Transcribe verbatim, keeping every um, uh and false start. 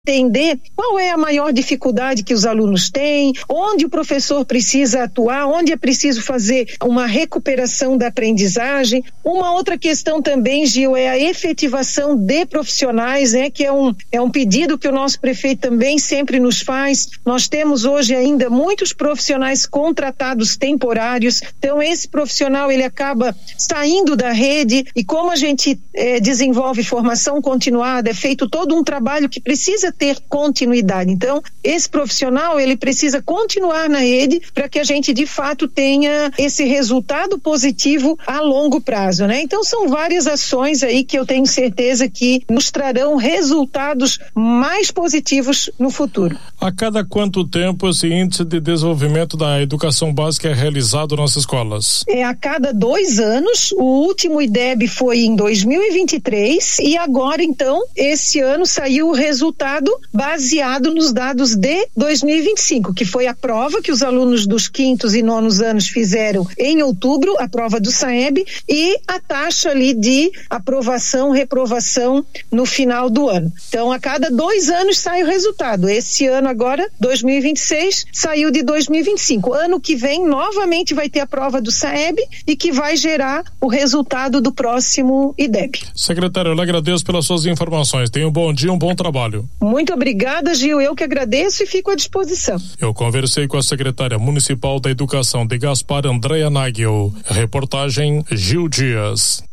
entender qual é a maior dificuldade que os alunos têm, onde o professor precisa atuar, onde é preciso fazer uma recuperação da aprendizagem. Uma outra questão também, Gil, é a efetivação de profissionais, né, que é um, é um pedido que o nosso prefeito também sempre nos faz. Nós temos hoje ainda muitos profissionais contratados temporários, então esse profissional ele acaba saindo da rede e como a gente eh, desenvolve formação continuada, é feito todo um trabalho que precisa ter continuidade. Então, esse profissional, ele precisa continuar na rede para que a gente, de fato, tenha esse resultado positivo a longo prazo, né? Então, são várias ações aí que eu tenho certeza que nos trarão resultados mais positivos no futuro. A cada quanto tempo esse índice de desenvolvimento da educação básica é realizado nas escolas? É a cada dois anos. O último I D E B foi em dois mil e vinte e três e agora, então, esse ano saiu o resultado baseado nos dados de dois mil e vinte e cinco, que foi a prova que os alunos dos quintos e nonos anos fizeram em outubro, a prova do SAEB, e a taxa ali de aprovação, reprovação no final do ano. Então, a cada dois anos sai o resultado. Esse ano agora, dois mil e vinte e seis, saiu de dois mil e vinte e cinco. Ano que vem, novamente vai ter a prova do SAEB e que vai gerar o resultado do próximo I D E B. Secretário, eu lhe agradeço pelas suas informações. Tenha um bom dia, um bom trabalho. Muito obrigada, Gil. Eu que agradeço e fico à disposição. Eu conversei com a secretária municipal da Educação de Gaspar, Andréa Nagel. Reportagem Gil Dias.